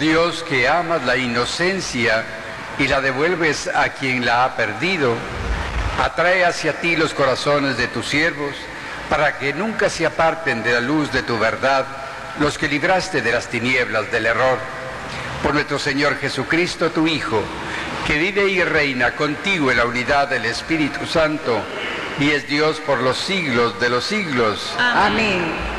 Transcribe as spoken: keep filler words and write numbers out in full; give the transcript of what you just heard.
Dios, que amas la inocencia y la devuelves a quien la ha perdido, atrae hacia ti los corazones de tus siervos, para que nunca se aparten de la luz de tu verdad los que libraste de las tinieblas del error. Por nuestro Señor Jesucristo, tu Hijo, que vive y reina contigo en la unidad del Espíritu Santo, y es Dios por los siglos de los siglos. Amén.